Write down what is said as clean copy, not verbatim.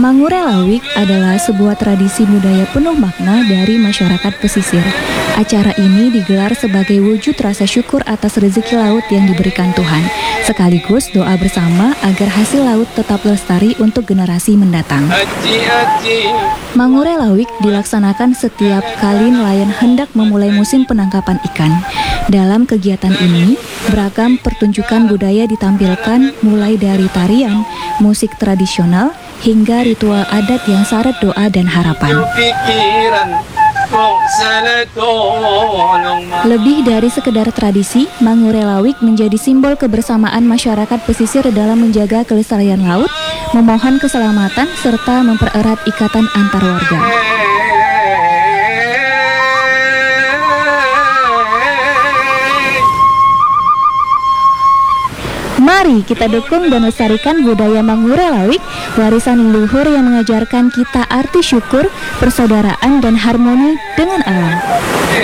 Mangurelawik adalah sebuah tradisi budaya penuh makna dari masyarakat pesisir. Acara ini digelar sebagai wujud rasa syukur atas rezeki laut yang diberikan Tuhan, sekaligus doa bersama agar hasil laut tetap lestari untuk generasi mendatang. Mangurelawik dilaksanakan setiap kali nelayan hendak memulai musim penangkapan ikan. Dalam kegiatan ini, beragam pertunjukan budaya ditampilkan mulai dari tarian, musik tradisional, hingga ritual adat yang syarat doa dan harapan. Lebih dari sekedar tradisi, Mangurelawik menjadi simbol kebersamaan masyarakat pesisir dalam menjaga kelestarian laut, memohon keselamatan, serta mempererat ikatan antar warga. Mari kita dukung dan lestarikan budaya Mangurelawik, warisan leluhur yang mengajarkan kita arti syukur, persaudaraan, dan harmoni dengan alam.